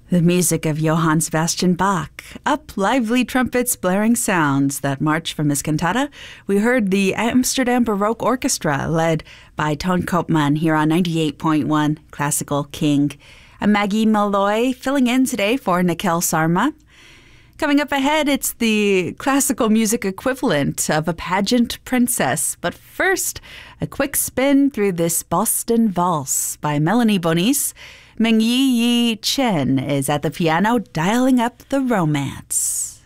The music of Johann Sebastian Bach. Up lively trumpets blaring sounds that march from his cantata. We heard the Amsterdam Baroque Orchestra led by Toon Koopman here on 98.1 Classical King. I'm Maggie Malloy filling in today for Nikhil Sarma. Coming up ahead, it's the classical music equivalent of a pageant princess. But first, a quick spin through this Boston Valse by Melanie Bonis. Meng Yi Chen is at the piano dialing up the romance.